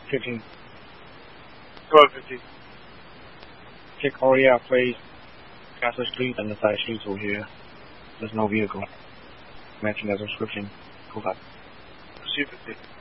15. 1250. Check Korea, please. Castle Street and the side streets over here. There's no vehicle matching the description. Pull up. Proceed 50.